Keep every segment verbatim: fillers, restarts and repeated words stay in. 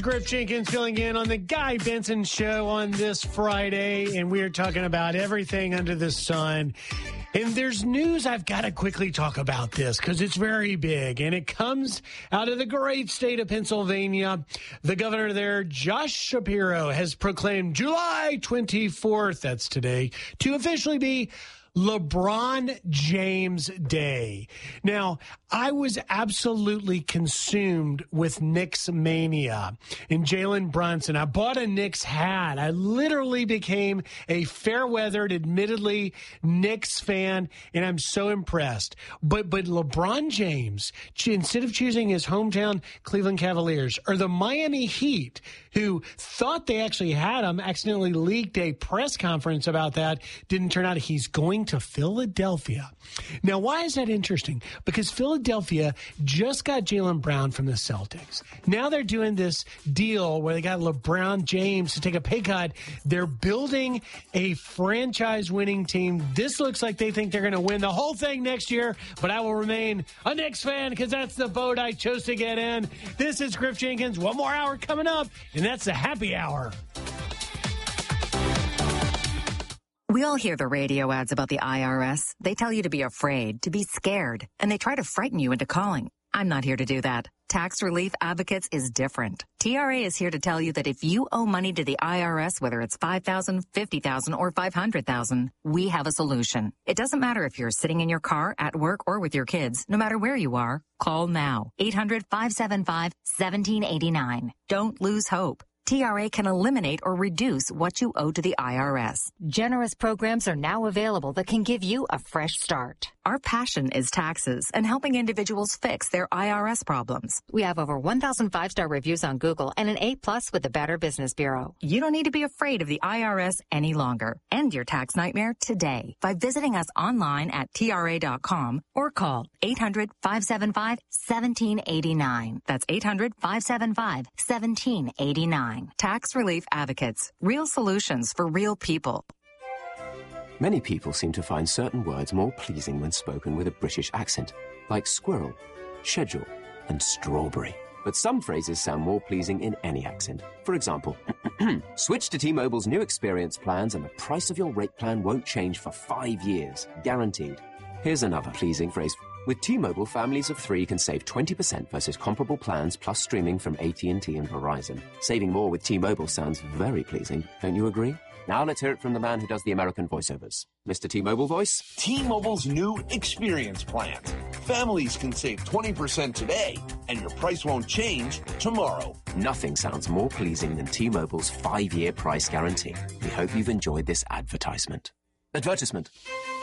Griff Jenkins filling in on the Guy Benson Show on this Friday, and we are talking about everything under the sun. And there's news I've got to quickly talk about this because it's very big, and it comes out of the great state of Pennsylvania. The governor there, Josh Shapiro, has proclaimed July twenty-fourth, that's today, to officially be LeBron James Day. Now, I was absolutely consumed with Knicks mania and Jalen Brunson. I bought a Knicks hat. I literally became a fair-weathered, admittedly, Knicks fan, and I'm so impressed. But but LeBron James, instead of choosing his hometown Cleveland Cavaliers or the Miami Heat, who thought they actually had him, accidentally leaked a press conference about that, didn't turn out. He's going to Philadelphia. Now, why is that interesting? Because Philadelphia just got Jaylen Brown from the Celtics. Now they're doing this deal where they got LeBron James to take a pay cut. They're building a franchise-winning team. This looks like they think they're going to win the whole thing next year, but I will remain a Knicks fan because that's the boat I chose to get in. This is Griff Jenkins. One more hour coming up, and that's the happy hour. We all hear the radio ads about the I R S. They tell you to be afraid, to be scared, and they try to frighten you into calling. I'm not here to do that. Tax Relief Advocates is different. T R A is here to tell you that if you owe money to the I R S, whether it's five thousand dollars, fifty thousand dollars, or five hundred thousand dollars, we have a solution. It doesn't matter if you're sitting in your car, at work, or with your kids. No matter where you are, call now. eight hundred, five seven five, one seven eight nine. Don't lose hope. T R A can eliminate or reduce what you owe to the I R S. Generous programs are now available that can give you a fresh start. Our passion is taxes and helping individuals fix their I R S problems. We have over one thousand five-star reviews on Google and an A plus with the Better Business Bureau. You don't need to be afraid of the I R S any longer. End your tax nightmare today by visiting us online at T R A dot com or call eight hundred, five seven five, one seven eight nine. That's eight hundred, five seven five, one seven eight nine. Tax Relief Advocates. Real solutions for real people. Many people seem to find certain words more pleasing when spoken with a British accent, like squirrel, schedule, and strawberry. But some phrases sound more pleasing in any accent. For example, switch to T-Mobile's new experience plans and the price of your rate plan won't change for five years, guaranteed. Here's another pleasing phrase. With T-Mobile, families of three can save twenty percent versus comparable plans plus streaming from A T and T and Verizon. Saving more with T-Mobile sounds very pleasing, don't you agree? Now let's hear it from the man who does the American voiceovers. Mister T-Mobile voice? T-Mobile's new experience plans. Families can save twenty percent today, and your price won't change tomorrow. Nothing sounds more pleasing than T-Mobile's five-year price guarantee. We hope you've enjoyed this advertisement. Advertisement.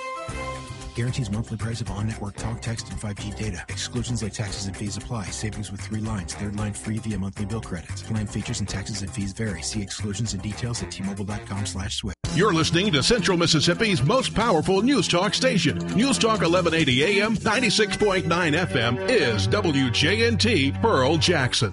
Guarantees monthly price of on-network talk, text, and five G data. Exclusions like taxes and fees apply. Savings with three lines. Third line free via monthly bill credits. Plan features and taxes and fees vary. See exclusions and details at T-Mobile.com slash switch. You're listening to Central Mississippi's most powerful news talk station. News Talk eleven eighty A M, ninety-six point nine F M is W J N T Pearl Jackson.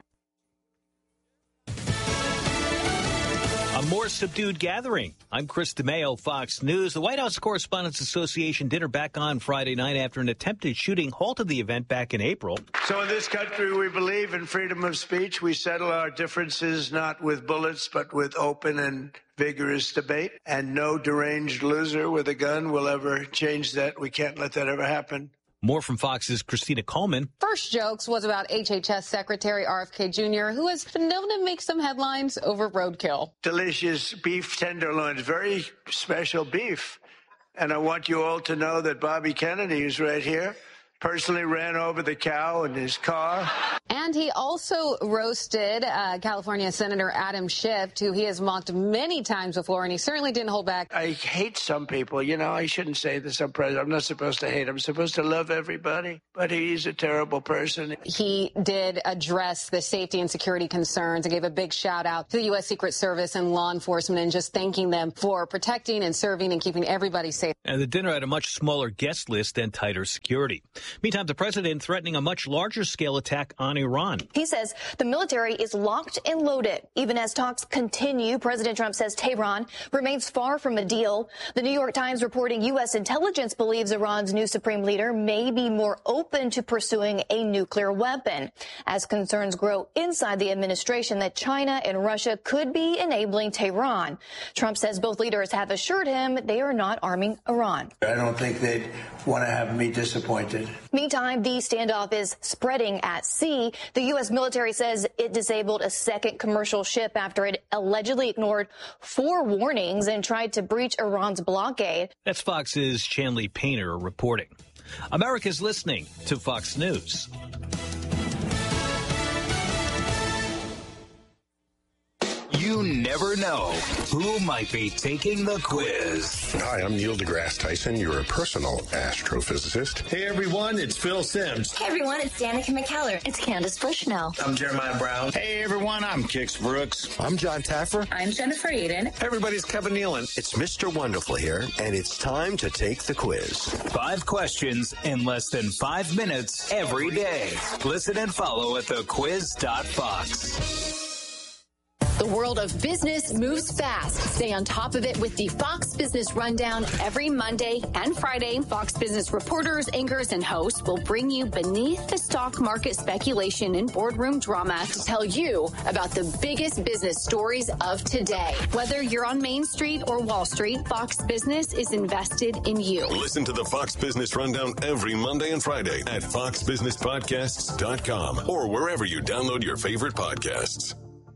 A more subdued gathering. I'm Chris DeMeo, Fox News. The White House Correspondents Association dinner back on Friday night after an attempted shooting halted the event back in April. So in this country, we believe in freedom of speech. We settle our differences not with bullets, but with open and vigorous debate. And no deranged loser with a gun will ever change that. We can't let that ever happen. More from Fox's Christina Coleman. First Jokes was about H H S Secretary R F K Junior, who has been known to make some headlines over roadkill. Delicious beef tenderloins, very special beef. And I want you all to know that Bobby Kennedy is right here. Personally ran over the cow in his car. And he also roasted uh, California Senator Adam Schiff, who he has mocked many times before, and he certainly didn't hold back. I hate some people. You know, I shouldn't say this. I'm president. I'm not supposed to hate. I'm supposed to love everybody. But he's a terrible person. He did address the safety and security concerns and gave a big shout out to the U S Secret Service and law enforcement and just thanking them for protecting and serving and keeping everybody safe. And the dinner had a much smaller guest list and tighter security. Meantime, the president threatening a much larger scale attack on Iran. He says the military is locked and loaded. Even as talks continue, President Trump says Tehran remains far from a deal. The New York Times reporting U S intelligence believes Iran's new supreme leader may be more open to pursuing a nuclear weapon, as concerns grow inside the administration that China and Russia could be enabling Tehran. Trump says both leaders have assured him they are not arming Iran. I don't think they'd want to have me disappointed. Meantime, the standoff is spreading at sea. The U S military says it disabled a second commercial ship after it allegedly ignored four warnings and tried to breach Iran's blockade. That's Fox's Chanley Painter reporting. America's listening to Fox News. You never know who might be taking the quiz. Hi, I'm Neil deGrasse Tyson, your personal astrophysicist. Hey, everyone, it's Phil Simms. Hey, everyone, it's Danica McKellar. It's Candace Bushnell. I'm Jeremiah Brown. Hey, everyone, I'm Kix Brooks. I'm John Taffer. I'm Jennifer Aiden. Hey, everybody's Kevin Nealon. It's Mister Wonderful here, and it's time to take the quiz. Five questions in less than five minutes every day. Listen and follow at the quiz dot fox. The world of business moves fast. Stay on top of it with the Fox Business Rundown every Monday and Friday. Fox Business reporters, anchors, and hosts will bring you beneath the stock market speculation and boardroom drama to tell you about the biggest business stories of today. Whether you're on Main Street or Wall Street, Fox Business is invested in you. Listen to the Fox Business Rundown every Monday and Friday at fox business podcasts dot com or wherever you download your favorite podcasts.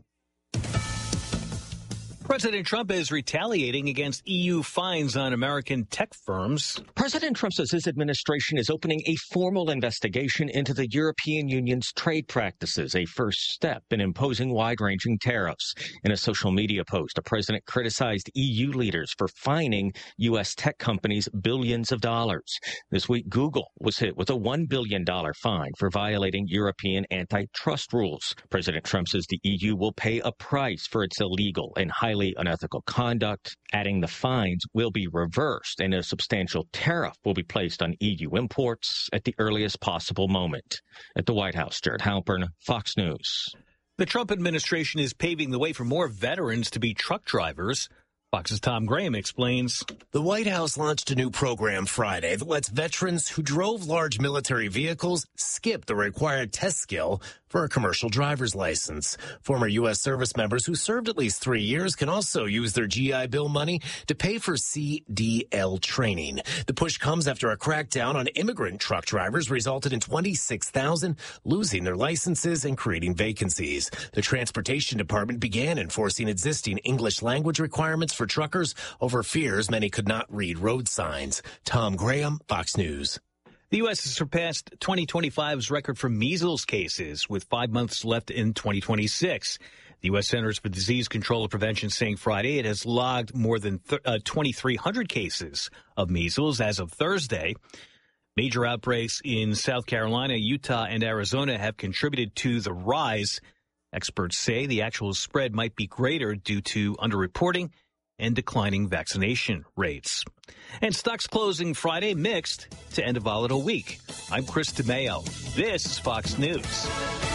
President Trump is retaliating against E U fines on American tech firms. President Trump says his administration is opening a formal investigation into the European Union's trade practices, a first step in imposing wide-ranging tariffs. In a social media post, the president criticized E U leaders for fining U S tech companies billions of dollars. This week, Google was hit with a one billion dollars fine for violating European antitrust rules. President Trump says the E U will pay a price for its illegal and highly unethical conduct, adding the fines will be reversed and a substantial tariff will be placed on E U imports at the earliest possible moment. At the White House, Jared Halpern, Fox News. The Trump administration is paving the way for more veterans to be truck drivers. Fox's Tom Graham explains. The White House launched a new program Friday that lets veterans who drove large military vehicles skip the required test skill for a commercial driver's license. Former U S service members who served at least three years can also use their G I Bill money to pay for C D L training. The push comes after a crackdown on immigrant truck drivers resulted in twenty-six thousand losing their licenses and creating vacancies. The Transportation Department began enforcing existing English language requirements for truckers over fears many could not read road signs. Tom Graham, Fox News. The U S has surpassed twenty twenty-five's record for measles cases, with five months left in twenty twenty-six. The U S Centers for Disease Control and Prevention saying Friday it has logged more than uh, twenty-three hundred cases of measles as of Thursday. Major outbreaks in South Carolina, Utah, and Arizona have contributed to the rise. Experts say the actual spread might be greater due to underreporting and declining vaccination rates. And stocks closing Friday mixed to end a volatile week. I'm Chris DeMayo. This is Fox News.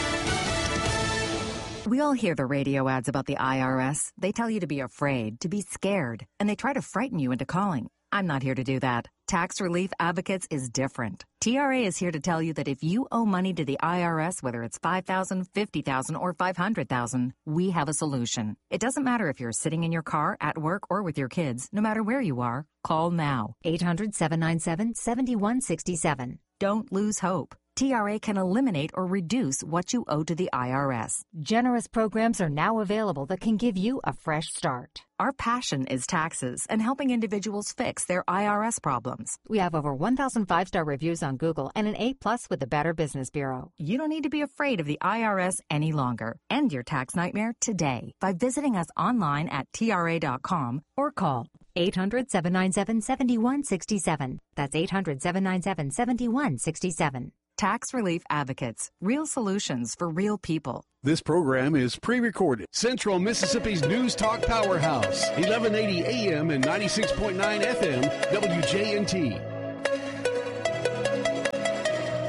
We all hear the radio ads about the I R S. They tell you to be afraid, to be scared, and they try to frighten you into calling. I'm not here to do that. Tax Relief Advocates is different. T R A is here to tell you that if you owe money to the I R S, whether it's five thousand dollars, fifty thousand dollars, or five hundred thousand dollars, we have a solution. It doesn't matter if you're sitting in your car, at work, or with your kids. No matter where you are, call now. eight hundred, seven nine seven, seven one six seven. Don't lose hope. T R A can eliminate or reduce what you owe to the I R S. Generous programs are now available that can give you a fresh start. Our passion is taxes and helping individuals fix their I R S problems. We have over one thousand five-star reviews on Google and an A plus with the Better Business Bureau. You don't need to be afraid of the I R S any longer. End your tax nightmare today by visiting us online at T R A dot com or call eight hundred, seven nine seven, seven one six seven. That's eight hundred, seven nine seven, seven one six seven. Tax Relief Advocates. Real solutions for real people. This program is pre-recorded. Central Mississippi's News Talk Powerhouse. eleven eighty A M and ninety-six point nine F M, W J N T.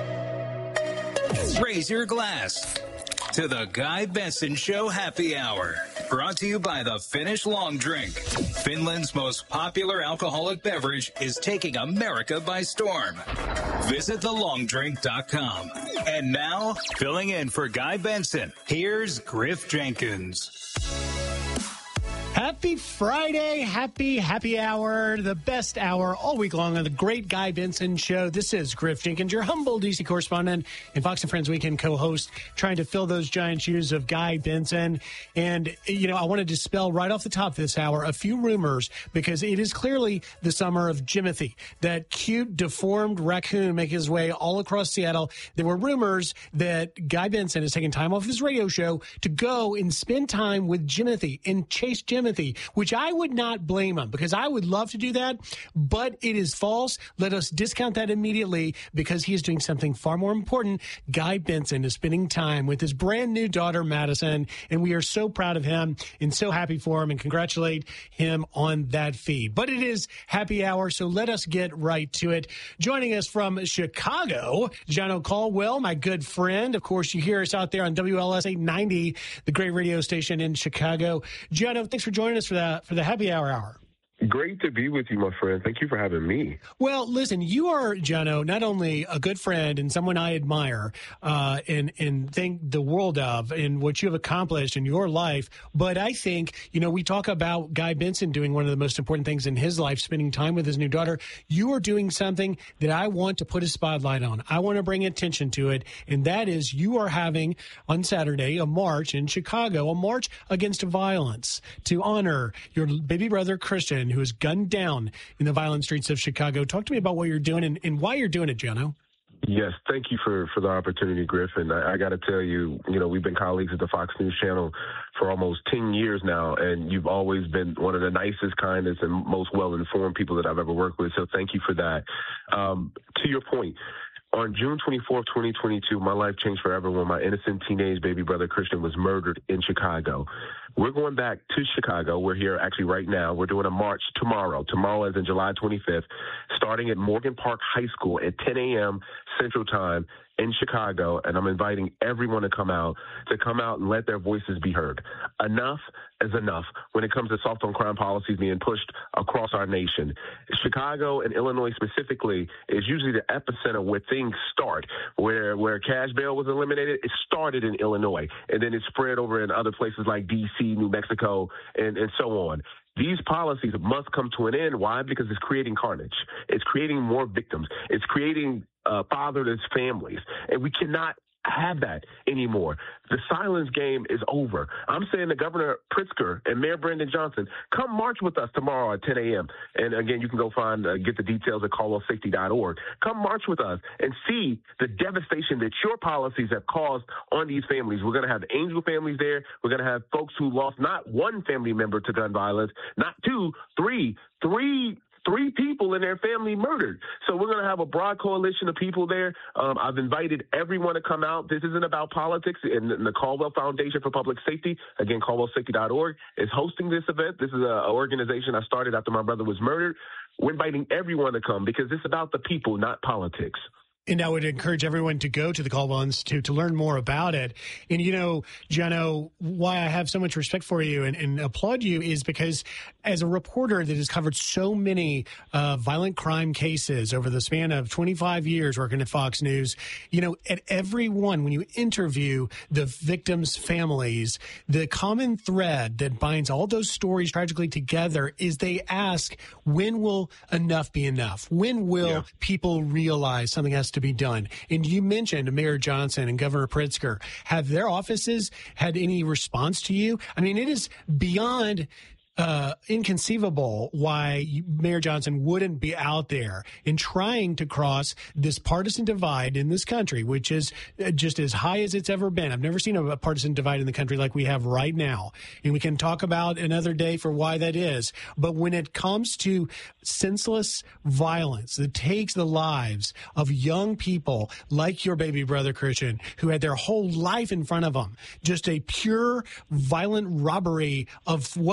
Raise your glass to the Guy Benson Show Happy Hour. Brought to you by the Finnish Long Drink. Finland's most popular alcoholic beverage is taking America by storm. Visit the long drink dot com. And now, filling in for Guy Benson, here's Griff Jenkins. Happy Friday, happy, happy hour, the best hour all week long on the Great Guy Benson Show. This is Griff Jenkins, your humble D C correspondent and Fox and Friends Weekend co-host, trying to fill those giant shoes of Guy Benson. And, you know, I want to dispel right off the top this hour a few rumors, because it is clearly the summer of Jimothy, that cute, deformed raccoon making his way all across Seattle. There were rumors that Guy Benson is taking time off his radio show to go and spend time with Jimothy and chase Jimothy. Which I would not blame him, because I would love to do that, but it is false. Let us discount that immediately, because he is doing something far more important. Guy Benson is spending time with his brand new daughter, Madison, and we are so proud of him and so happy for him and congratulate him on that feat. But it is happy hour, so let us get right to it. Joining us from Chicago, Jono Caldwell, my good friend. Of course, you hear us out there on W L S eight ninety, the great radio station in Chicago. Jono, thanks for joining us for the for the happy hour hour. Great to be with you, my friend. Thank you for having me. Well, listen, you are, Jono, not only a good friend and someone I admire uh, and, and think the world of in what you have accomplished in your life, but I think, you know, we talk about Guy Benson doing one of the most important things in his life, spending time with his new daughter. You are doing something that I want to put a spotlight on. I want to bring attention to it, and that is you are having on Saturday a march in Chicago, a march against violence to honor your baby brother, Christian, who was gunned down in the violent streets of Chicago. Talk to me about what you're doing and, and why you're doing it, Jono. Yes, thank you for, for the opportunity, Griff. And I, I got to tell you, you know, we've been colleagues at the Fox News Channel for almost ten years now, and you've always been one of the nicest, kindest, and most well-informed people that I've ever worked with. So thank you for that. Um, to your point, on June twenty-fourth, twenty twenty-two, my life changed forever when my innocent teenage baby brother Christian was murdered in Chicago. We're going back to Chicago. We're here actually right now. We're doing a march tomorrow. Tomorrow is in July twenty-fifth, starting at Morgan Park High School at ten a.m. Central Time in Chicago, and I'm inviting everyone to come out, to come out and let their voices be heard. Enough is enough when it comes to soft on crime policies being pushed across our nation. Chicago and Illinois specifically is usually the epicenter where things start, where where cash bail was eliminated. It started in Illinois, and then it spread over in other places like D C, New Mexico, and, and so on. These policies must come to an end. Why? Because it's creating carnage. It's creating more victims. It's creating uh, fatherless families. And we cannot have that anymore. The silence game is over. I'm saying to Governor Pritzker and Mayor Brandon Johnson, come march with us tomorrow at ten a.m. And again, you can go find, uh, get the details at caldwell safety dot org. Come march with us and see the devastation that your policies have caused on these families. We're going to have angel families there. We're going to have folks who lost not one family member to gun violence, not two, three, three Three people and their family murdered. So we're going to have a broad coalition of people there. Um, I've invited everyone to come out. This isn't about politics. And the Caldwell Foundation for Public Safety, again, caldwell safety dot org, is hosting this event. This is an organization I started after my brother was murdered. We're inviting everyone to come because it's about the people, not politics. And I would encourage everyone to go to the Caldwell Institute to learn more about it. And, you know, Jono, why I have so much respect for you and, and applaud you is because as a reporter that has covered so many uh, violent crime cases over the span of twenty-five years working at Fox News, you know, at every one, when you interview the victims' families, the common thread that binds all those stories tragically together is they ask, when will enough be enough? When will yeah. people realize something has to be done? And you mentioned Mayor Johnson and Governor Pritzker. Have their offices had any response to you? I mean, it is beyond uh, inconceivable why Mayor Johnson wouldn't be out there in trying to cross this partisan divide in this country, which is just as high as it's ever been. I've never seen a partisan divide in the country like we have right now. And we can talk about another day for why that is. But when it comes to senseless violence that takes the lives of young people like your baby brother, Christian, who had their whole life in front of them, just a pure violent robbery of what would have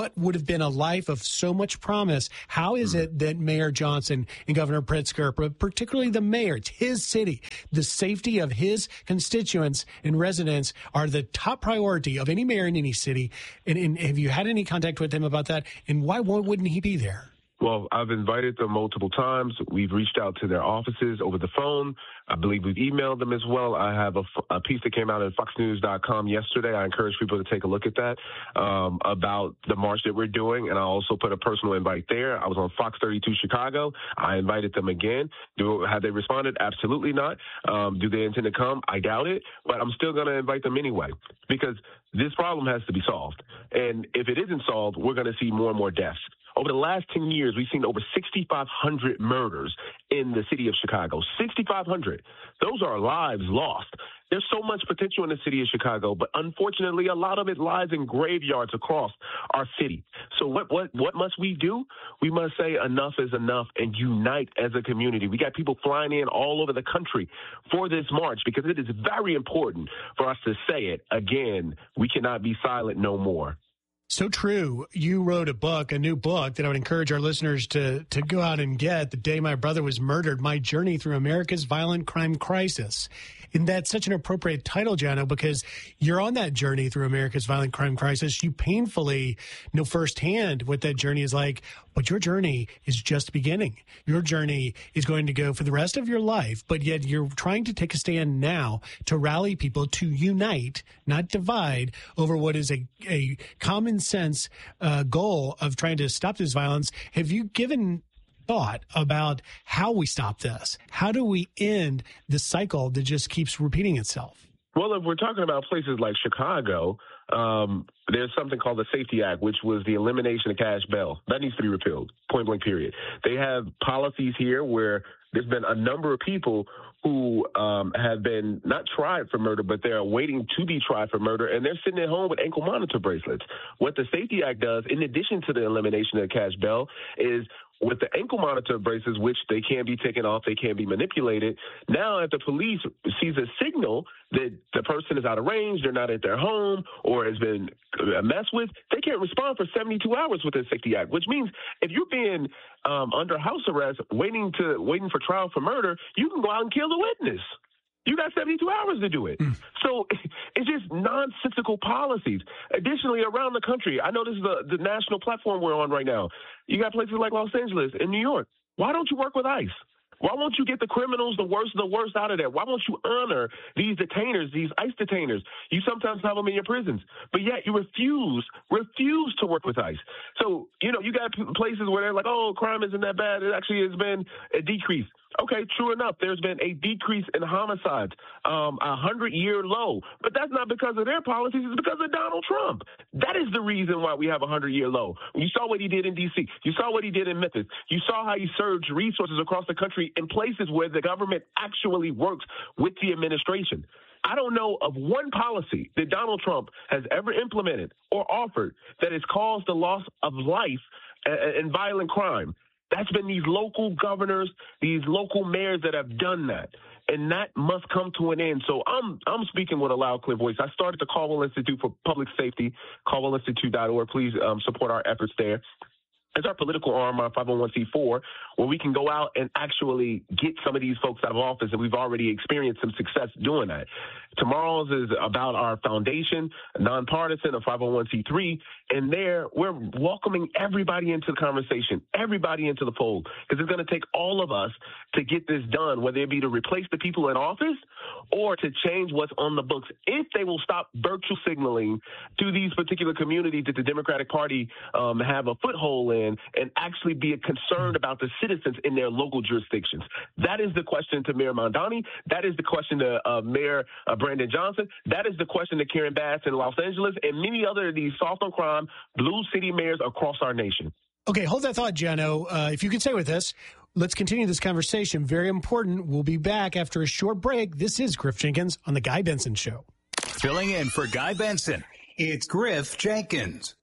been a life of so much promise. How is it that Mayor Johnson and Governor Pritzker, but particularly the mayor, it's his city, the safety of his constituents and residents are the top priority of any mayor in any city? And, and have you had any contact with him about that? And why wouldn't he be there? Well, I've invited them multiple times. We've reached out to their offices over the phone. I believe we've emailed them as well. I have a, a piece that came out at fox news dot com yesterday. I encourage people to take a look at that um, about the march that we're doing. And I also put a personal invite there. I was on Fox thirty-two Chicago. I invited them again. Do Have they responded? Absolutely not. Um, do they intend to come? I doubt it. But I'm still going to invite them anyway because this problem has to be solved. And if it isn't solved, we're going to see more and more deaths. Over the last ten years, we've seen over sixty-five hundred murders in the city of Chicago. sixty-five hundred. Those are lives lost. There's so much potential in the city of Chicago, but unfortunately, a lot of it lies in graveyards across our city. So what, what, what must we do? We must say enough is enough and unite as a community. We got people flying in all over the country for this march because it is very important for us to say it again. We cannot be silent no more. So true. You wrote a book, a new book that I would encourage our listeners to to go out and get, The Day My Brother Was Murdered, My Journey Through America's Violent Crime Crisis. And that's such an appropriate title, Jano, because you're on that journey through America's violent crime crisis. You painfully know firsthand what that journey is like, but your journey is just beginning. Your journey is going to go for the rest of your life, but yet you're trying to take a stand now to rally people to unite, not divide, over what is a, a common sense uh, goal of trying to stop this violence. Have you given thought about how we stop this? How do we end the cycle that just keeps repeating itself? Well, if we're talking about places like Chicago, um, there's something called the Safety Act, which was the elimination of cash bail. That needs to be repealed, point blank period. They have policies here where there's been a number of people who um, have been not tried for murder, but they're waiting to be tried for murder, and they're sitting at home with ankle monitor bracelets. What the Safety Act does, in addition to the elimination of cash bail, is with the ankle monitor braces, which they can be taken off, they can be manipulated. Now, if the police sees a signal that the person is out of range, they're not at their home, or has been messed with, they can't respond for seventy-two hours with the Safety Act, which means if you're being um, under house arrest, waiting to waiting for trial for murder, you can go out and kill the witness. You got seventy-two hours to do it. Mm. So it's just nonsensical policies. Additionally, around the country, I know this is the, the national platform we're on right now. You got places like Los Angeles and New York. Why don't you work with ICE? Why won't you get the criminals, the worst of the worst out of there? Why won't you honor these detainers, these ICE detainers? You sometimes have them in your prisons, but yet you refuse, refuse to work with ICE. So, you know, you got places where they're like, oh, crime isn't that bad. It actually has been a decrease. Okay, true enough. There's been a decrease in homicides, um, a hundred-year low. But that's not because of their policies. It's because of Donald Trump. That is the reason why we have a hundred-year low. You saw what he did in D C. You saw what he did in Memphis. You saw how he surged resources across the country in places where the government actually works with the administration. I don't know of one policy that Donald Trump has ever implemented or offered that has caused the loss of life and violent crime. That's been these local governors, these local mayors that have done that. And that must come to an end. So I'm I'm speaking with a loud, clear voice. I started the Caldwell Institute for Public Safety, caldwell institute dot org. Please um, support our efforts there. It's our political arm, our five oh one c four, where we can go out and actually get some of these folks out of office, and we've already experienced some success doing that. Tomorrow's is about our foundation, nonpartisan, a five oh one c three, and there we're welcoming everybody into the conversation, everybody into the fold, because it's going to take all of us to get this done, whether it be to replace the people in office or to change what's on the books, if they will stop virtue signaling to these particular communities that the Democratic Party um, have a foothold in, and actually be concerned about the citizens in their local jurisdictions. That is the question to Mayor Mamdani. That is the question to uh, Mayor uh, Brandon Johnson. That is the question to Karen Bass in Los Angeles and many other of these soft on crime blue city mayors across our nation. Okay, hold that thought, Jano. Uh, if you could stay with us, let's continue this conversation. Very important. We'll be back after a short break. This is Griff Jenkins on The Guy Benson Show. Filling in for Guy Benson, it's Griff Jenkins.